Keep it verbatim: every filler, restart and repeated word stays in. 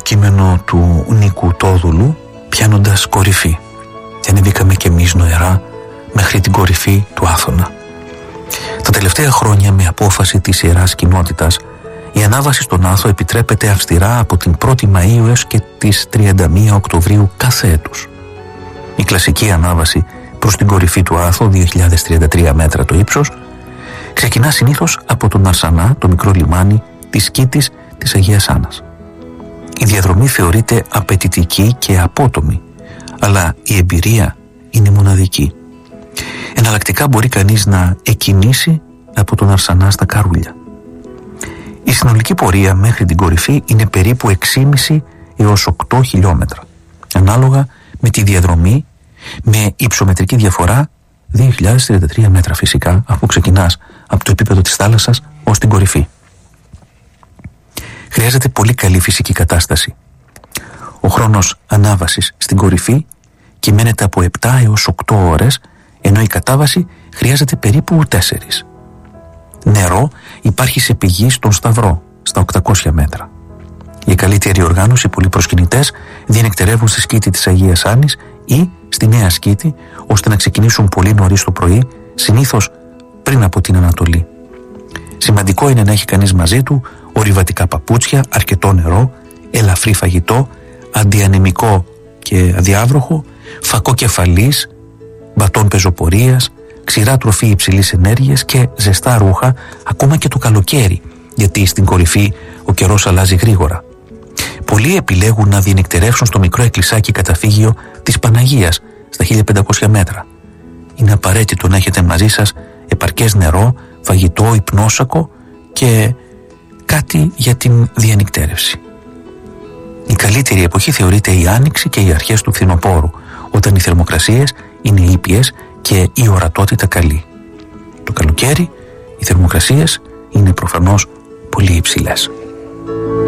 κείμενο του Νίκου Τόδουλου, πιάνοντας κορυφή, και ανεβήκαμε κι εμείς νοερά μέχρι την κορυφή του Άθωνα. Τα τελευταία χρόνια, με απόφαση της Ιεράς Κοινότητας, η ανάβαση στον Άθο επιτρέπεται αυστηρά από την πρώτη Μαΐου έως και τις τριάντα μία Οκτωβρίου κάθε έτους. Η κλασική ανάβαση προς την κορυφή του Άθο, δύο χιλιάδες τριάντα τρία μέτρα το ύψος, ξεκινά συνήθως από τον Αρσανά, το μικρό λιμάνι της σκήτης της Αγίας Άννας. Η διαδρομή θεωρείται απαιτητική και απότομη, αλλά η εμπειρία είναι μοναδική. Εναλλακτικά μπορεί κανείς να εκκινήσει από τον Αρσανά στα Καρούλια. Η συνολική πορεία μέχρι την κορυφή είναι περίπου έξι κόμμα πέντε έως οκτώ χιλιόμετρα, ανάλογα με τη διαδρομή, με υψομετρική διαφορά δύο χιλιάδες τριάντα τρία μέτρα φυσικά, αφού ξεκινάς από το επίπεδο της θάλασσας ως την κορυφή. Χρειάζεται πολύ καλή φυσική κατάσταση. Ο χρόνος ανάβασης στην κορυφή κυμαίνεται από επτά έως οκτώ ώρες, ενώ η κατάβαση χρειάζεται περίπου τέσσερις. Νερό υπάρχει σε πηγή στον Σταυρό, στα οκτακόσια μέτρα. Για καλύτερη οργάνωση, πολλοί προσκυνητές διενεκτερεύουν στη σκήτη της Αγίας Άννης ή στη Νέα Σκήτη, ώστε να ξεκινήσουν πολύ νωρίς το πρωί, συνήθως πριν από την Ανατολή. Σημαντικό είναι να έχει κανείς μαζί του ορειβατικά παπούτσια, αρκετό νερό, ελαφρύ φαγητό, αντιανεμικό και αδιάβροχο, φακό κεφαλής, μπατόν πεζοπορίας, ξηρά τροφή υψηλής ενέργειας και ζεστά ρούχα, ακόμα και το καλοκαίρι, γιατί στην κορυφή ο καιρός αλλάζει γρήγορα. Πολλοί επιλέγουν να διενεκτερεύσουν στο μικρό εκκλησάκι καταφύγιο της Παναγίας, στα χίλια πεντακόσια μέτρα. Είναι απαραίτητο να έχετε μαζί σας επαρκές νερό, φαγητό, υπνόσακο και κάτι για την διανυκτέρευση. Η καλύτερη εποχή θεωρείται η Άνοιξη και οι αρχές του φθινοπόρου, όταν οι θερμοκρασίες είναι ήπιες και η ορατότητα καλή. Το καλοκαίρι οι θερμοκρασίες είναι προφανώς πολύ υψηλές.